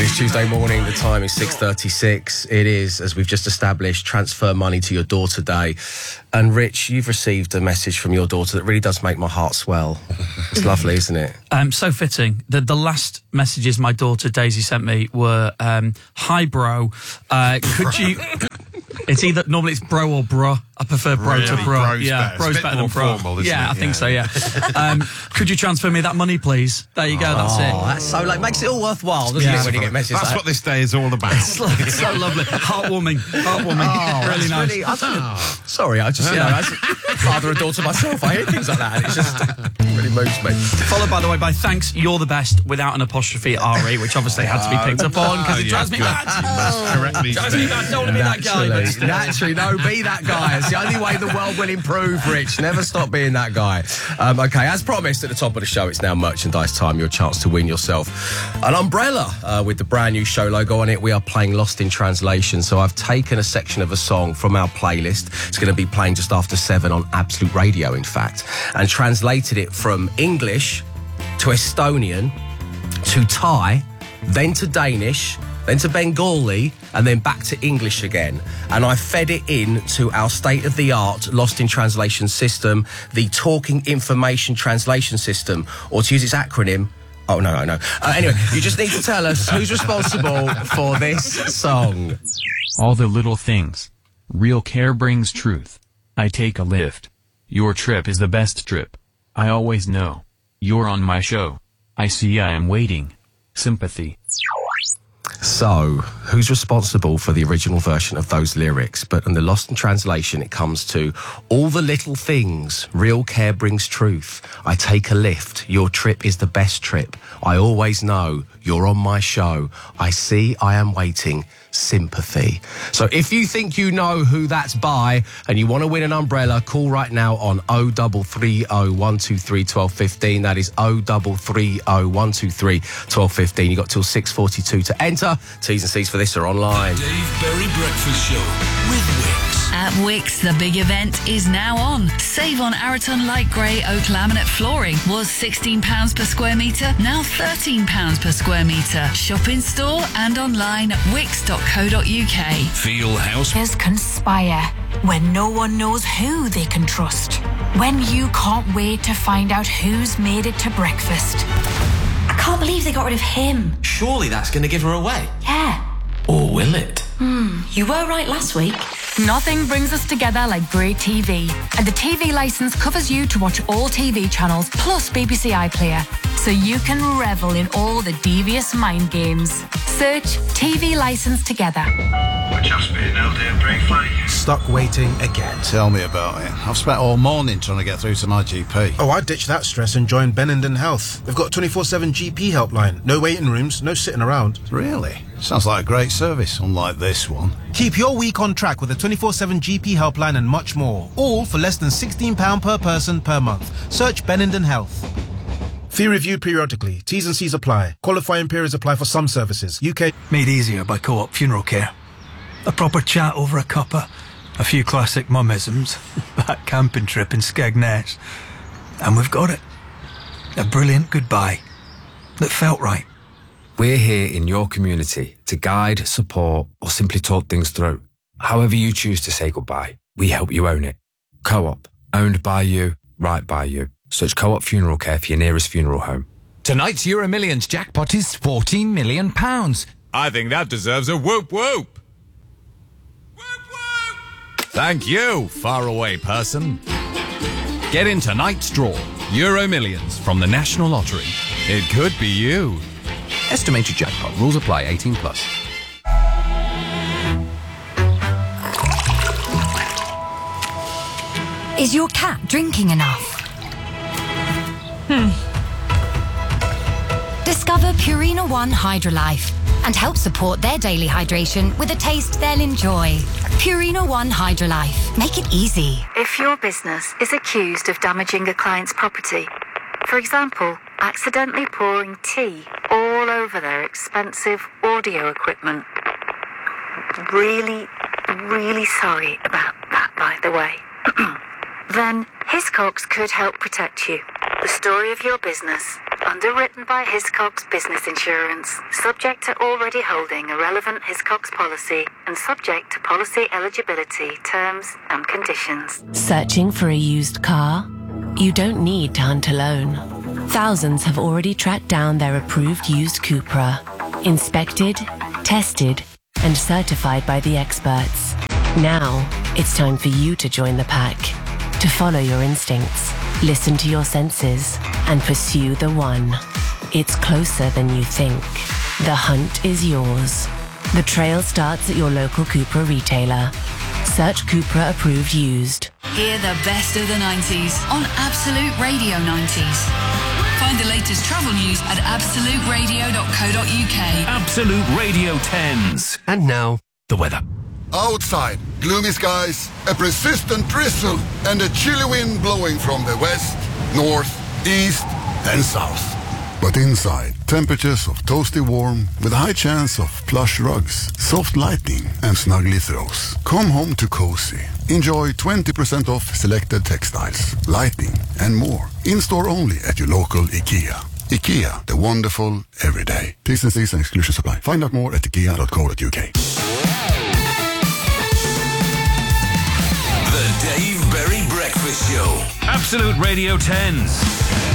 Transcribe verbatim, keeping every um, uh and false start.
It's Tuesday morning, the time is six thirty-six. It is, as we've just established, transfer money to your daughter day. And Rich, you've received a message from your daughter that really does make my heart swell. It's lovely, isn't it? Um, so fitting. The, the last messages my daughter Daisy sent me were, um, hi bro, uh, could you... It's either, normally it's bro or bruh. I prefer bro really? to bro. Bro's yeah, better. bro's It's a bit better more than bro. formal, isn't yeah, it? I think Yeah. so, yeah. um, could you transfer me that money, please? There you go, that's Oh, it. that's so, like, makes it all worthwhile, doesn't Yeah. it, when you get messages That's like what this day is all about. It's like, it's so lovely. Heartwarming. Heartwarming. Oh, really that's nice. really- I don't know. Sorry, I just, you know, Yeah. as a father and daughter myself, I hear things like that, and it's just really moves me. Followed, by the way, by thanks, you're the best, without an apostrophe R E, which obviously had to be picked up on, because it yeah, drives me good. mad. You must correct these Drives me things. mad. Don't want to be that guy. Naturally, But still. naturally, no, be that guy. It's the only way the world will improve, Rich. Never stop being that guy. Um, okay, as promised at the top of the show, it's now merchandise time. Your chance to win yourself an umbrella uh, with the brand new show logo on it. We are playing Lost in Translation, so I've taken a section of a song from our playlist. It's going to be playing just after seven on Absolute Radio, in fact, and translated it from English to Estonian to Thai, then to Danish, then to Bengali, and then back to English again. And I fed it in to our state-of-the-art Lost in Translation system, the Talking Information Translation System, or to use its acronym, oh, no, no, no. Uh, anyway, you just need to tell us who's responsible for this song. All the little things. Real care brings truth. I take a lift. Your trip is the best trip. I always know. You're on my show. I see I am waiting. Sympathy. So, who's responsible for the original version of those lyrics? But in the Lost in Translation, it comes to all the little things. Real care brings truth. I take a lift. Your trip is the best trip. I always know. You're on my show. I see I am waiting. Sympathy. So if you think you know who that's by and you want to win an umbrella, call right now on oh double three oh, one two three, one two one five. That is oh double three oh, one two three, one two one five. You've got till six forty-two to enter. T's and C's for this are online. Dave Berry Breakfast Show with Wix. At Wix, the big event is now on. Save on Araton Light Grey Oak Laminate Flooring. Was sixteen pounds per square metre, now thirteen pounds per square metre. Shop in store and online at wix dot co dot uk. Feel house. Just conspire when no one knows who they can trust. When you can't wait to find out who's made it to breakfast. I can't believe they got rid of him. Surely that's going to give her away. Yeah. Or will it? Hmm, you were right last week. Nothing brings us together like great T V. And the T V licence covers you to watch all T V channels plus B B C iPlayer. So you can revel in all the devious mind games. Search T V licence together. We're just being held here briefly. Stuck waiting again. Tell me about it. I've spent all morning trying to get through to my G P. Oh, I ditched that stress and joined Benenden Health. They've got a twenty-four seven G P helpline. No waiting rooms, no sitting around. Really? Sounds like a great service, unlike this one. Keep your week on track with a twenty-four seven G P helpline and much more. All for less than sixteen pounds per person per month. Search Benenden Health. Fee reviewed periodically. T's and C's apply. Qualifying periods apply for some services. U K... Made easier by Co-op Funeral Care. A proper chat over a cuppa. A few classic mummisms. That camping trip in Skegness. And we've got it. A brilliant goodbye that felt right. We're here in your community to guide, support, or simply talk things through. However you choose to say goodbye, we help you own it. Co-op, owned by you, right by you. Search Co-op Funeral Care for your nearest funeral home. Tonight's Euro Millions jackpot is fourteen million pounds. I think that deserves a whoop whoop. Whoop whoop! Thank you, faraway person. Get in tonight's draw. Euro Millions from the National Lottery. It could be you. Estimated jackpot. Rules apply. eighteen plus. Is your cat drinking enough? Hmm. Discover Purina One Hydrolife and help support their daily hydration with a taste they'll enjoy. Purina One Hydrolife. Make it easy. If your business is accused of damaging a client's property, for example, accidentally pouring tea all over their expensive audio equipment, really, really sorry about that, by the way, then Hiscox could help protect you. The story of your business Underwritten by Hiscox Business Insurance. Subject to already holding a relevant Hiscox policy and subject to policy eligibility, terms and conditions. Searching for a used car? You don't need to hunt alone. Thousands have already tracked down their approved used Cupra. Inspected, tested, and certified by the experts. Now, it's time for you to join the pack. To follow your instincts, listen to your senses, and pursue the one. It's closer than you think. The hunt is yours. The trail starts at your local Cupra retailer. Search Cupra Approved Used. Hear the best of the nineties on Absolute Radio nineties. Find the latest travel news at absolute radio dot co dot uk. Absolute Radio tens. And now, the weather. Outside, gloomy skies, a persistent drizzle, and a chilly wind blowing from the west, north, east, and south. But inside, temperatures of toasty warm with a high chance of plush rugs, soft lighting, and snuggly throws. Come home to cozy. Enjoy twenty percent off selected textiles, lighting, and more. In-store only at your local IKEA. IKEA, the wonderful everyday. T's and C's and exclusions apply. Find out more at ikea dot co dot uk. The Dave Berry Breakfast Show. Absolute Radio tens.